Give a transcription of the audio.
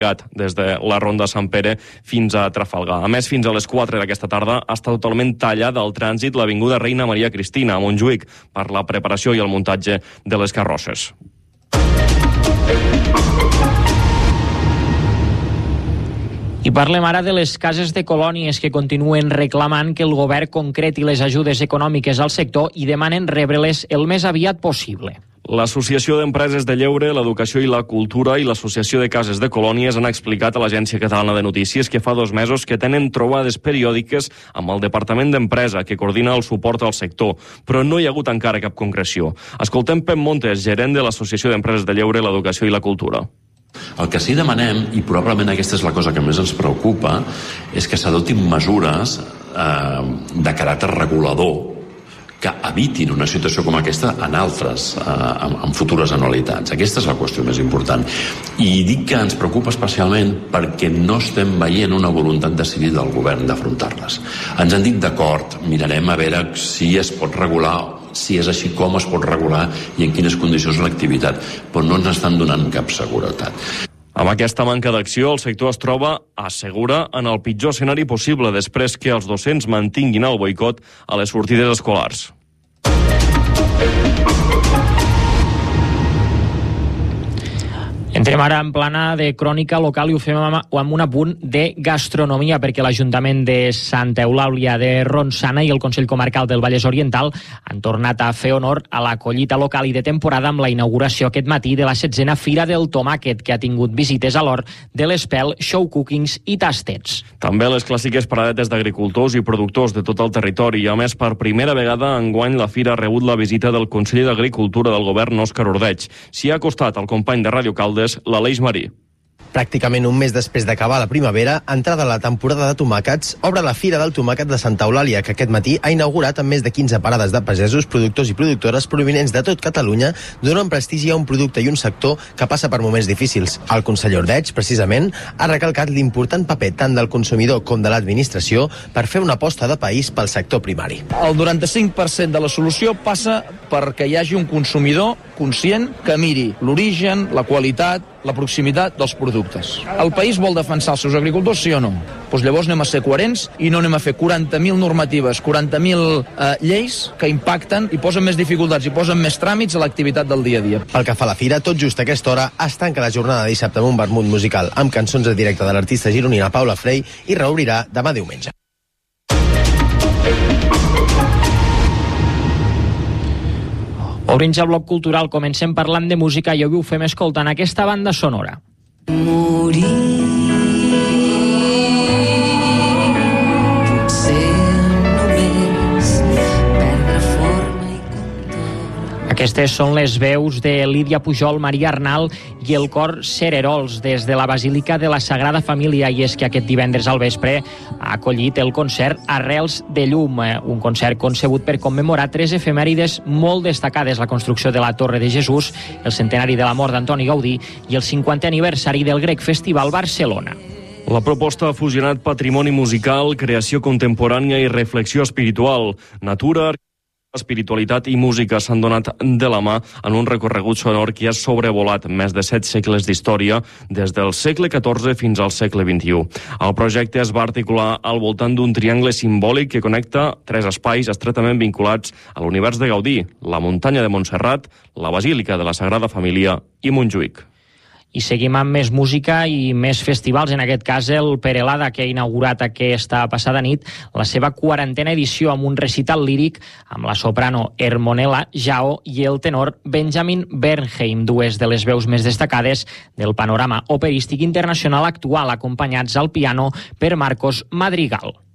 des de la Ronda Sant Pere fins a Trafalgar. A més, fins a les 4 d'aquesta tarda està totalment tallada el trànsit l'avinguda Reina Maria Cristina a Montjuïc per la preparació i el muntatge de les carrosses. I parlem ara de les cases de colònies que continuen reclamant que el govern concreti les ajudes econòmiques al sector i demanen rebre-les el més aviat possible. L'Associació d'Empreses de Lleure, l'Educació i la Cultura i l'Associació de Cases de Colònies han explicat a l'Agència Catalana de Notícies que fa 2 mesos que tenen trobades periòdiques amb el Departament d'Empresa, que coordina el suport al sector, però no hi ha hagut encara cap concreció. Escoltem Pep Montes, gerent de l'Associació d'Empreses de Lleure, l'Educació i la Cultura. El que sí demanem, i probablement aquesta és la cosa que més ens preocupa, és que s'adoptin mesures de caràcter regulador que evitin una situació com aquesta en altres, en futures anualitats. Aquesta és la qüestió més important. I dic que ens preocupa especialment perquè no estem veient una voluntat decidida del govern d'afrontar-les. Ens han dit d'acord, mirarem a veure si es pot regular, si és així com es pot regular i en quines condicions l'activitat, però no ens estan donant cap seguretat. Amb aquesta manca d'acció, el sector es troba, assegura, en el pitjor escenari possible després que els docents mantinguin el boicot a les sortides escolars. Entrem ara en plana de crònica local i ho fem amb un apunt de gastronomia, perquè l'Ajuntament de Santa Eulàlia de Ronçana i el Consell Comarcal del Vallès Oriental han tornat a fer honor a la collita local i de temporada amb la inauguració aquest matí de la 16a Fira del Tomàquet, que ha tingut visites a l'hort de l'Espel, show cookings i tastets. També les clàssiques paradetes d'agricultors i productors de tot el territori. A més, per primera vegada enguany la Fira ha rebut la visita del conseller d'Agricultura del govern, Òscar Ordeig. S'hi ha acostat el company de Ràdio Caldes, l'Aleix Marí. Pràcticament un mes després d'acabar la primavera, entrada la temporada de tomàquets, obre la Fira del Tomàquet de Santa Eulàlia, que aquest matí ha inaugurat amb més de 15 parades de pagesos, productors i productores provinents de tot Catalunya, donant prestigi a un producte i un sector que passa per moments difícils. El conseller Ordeig, precisament, ha recalcat l'important paper tant del consumidor com de l'administració per fer una aposta de país pel sector primari. El 95% de la solució passa perquè hi hagi un consumidor conscient que miri l'origen, la qualitat, la proximitat dels productes. El país vol defensar els seus agricultors, sí o no? Doncs llavors anem a ser coherents i no anem a fer 40.000 normatives, 40.000 lleis que impacten i posen més dificultats i posen més tràmits a l'activitat del dia a dia. Pel que fa a la fira, tot just a aquesta hora es tanca la jornada de dissabte amb un vermut musical amb cançons en directe de l'artista gironina Paula Frey i reobrirà demà diumenge. Obrint ja el bloc cultural, comencem parlant de música i avui ho fem escoltant aquesta banda sonora. Aquestes són les veus de Lídia Pujol, Maria Arnal i el cor Cererols des de la Basílica de la Sagrada Família, i és que aquest divendres al vespre ha acollit el concert Arrels de Llum, un concert concebut per commemorar 3 efemèrides molt destacades: la construcció de la Torre de Jesús, el centenari de la mort d'Antoni Gaudí i el 50è aniversari del Grec Festival Barcelona. La proposta ha fusionat patrimoni musical, creació contemporània i reflexió espiritual. Natura, espiritualitat i música s'han donat de la mà en un recorregut sonor que ha sobrevolat més de 7 segles d'història, des del segle XIV fins al segle XXI. El projecte es va articular al voltant d'un triangle simbòlic que connecta 3 espais estretament vinculats a l'univers de Gaudí: la muntanya de Montserrat, la Basílica de la Sagrada Família i Montjuïc. I seguim amb més música i més festivals, en aquest cas el Perelada, que ha inaugurat aquesta passada nit la seva 40a edició amb un recital líric amb la soprano Hermonella Jao i el tenor Benjamin Bernheim, 2 de les veus més destacades del panorama operístic internacional actual, acompanyats al piano per Marcos Madrigal.